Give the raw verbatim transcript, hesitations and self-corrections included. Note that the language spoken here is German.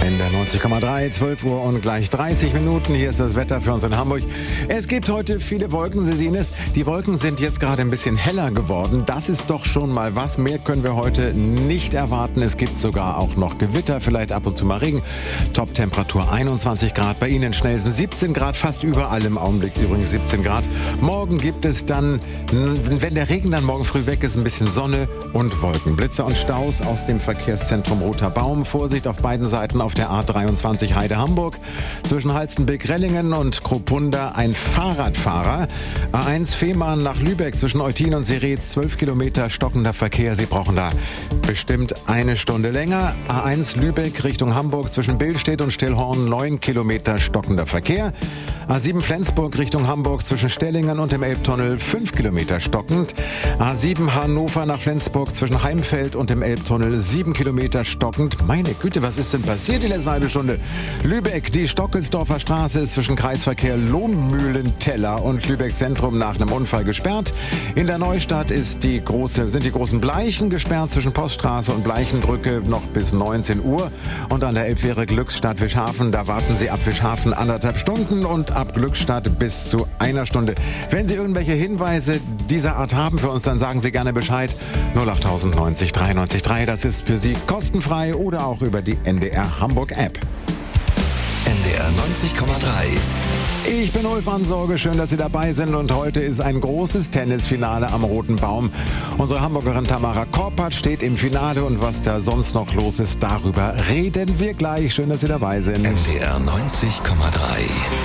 In der neunzig Komma drei, zwölf Uhr und gleich dreißig Minuten. Hier ist das Wetter für uns in Hamburg. Es gibt heute viele Wolken, Sie sehen es. Die Wolken sind jetzt gerade ein bisschen heller geworden. Das ist doch schon mal was. Mehr können wir heute nicht erwarten. Es gibt sogar auch noch Gewitter, vielleicht ab und zu mal Regen. Top-Temperatur einundzwanzig Grad. Bei Ihnen in Schnelsen siebzehn Grad, fast überall im Augenblick übrigens siebzehn Grad. Morgen gibt es dann, wenn der Regen dann morgen früh weg ist, ein bisschen Sonne und Wolken. Blitze und Staus aus dem Verkehrszentrum Roter Baum. Vorsicht auf beiden Seiten auf der A dreiundzwanzig Heide-Hamburg. Zwischen Halstenbeck-Rellingen und Kropunda ein Fahrradfahrer. A eins Fehmarn nach Lübeck zwischen Eutin und Seretz zwölf Kilometer stockender Verkehr. Sie brauchen da bestimmt eine Stunde länger. A eins Lübeck Richtung Hamburg zwischen Billstedt und Stillhorn neun Kilometer stockender Verkehr. A sieben Flensburg Richtung Hamburg zwischen Stellingen und dem Elbtunnel fünf Kilometer stockend. A sieben Hannover nach Flensburg zwischen Heimfeld und dem Elbtunnel sieben Kilometer stockend. Meine Güte, was ist denn passiert die letzte halbe Stunde? Lübeck, die Stockelsdorfer Straße ist zwischen Kreisverkehr Lohnmühlenteller und Lübeck Zentrum nach einem Unfall gesperrt. In der Neustadt ist die große, sind die großen Bleichen gesperrt zwischen Poststraße und Bleichenbrücke noch bis neunzehn Uhr. Und an der Elbfähre Glückstadt Wischhafen, da warten Sie ab Wischhafen anderthalb Stunden und ab Glückstadt bis zu einer Stunde. Wenn Sie irgendwelche Hinweise dieser Art haben für uns, dann sagen Sie gerne Bescheid. null acht neunzig dreiundneunzig drei, das ist für Sie kostenfrei oder auch über die N D R Hamburg App. N D R neunzig Komma drei. Ich bin Ulf Ansorge, schön, dass Sie dabei sind und heute ist ein großes Tennisfinale am Roten Baum. Unsere Hamburgerin Tamara Korpat steht im Finale und was da sonst noch los ist, darüber reden wir gleich. Schön, dass Sie dabei sind. N D R neunzig Komma drei.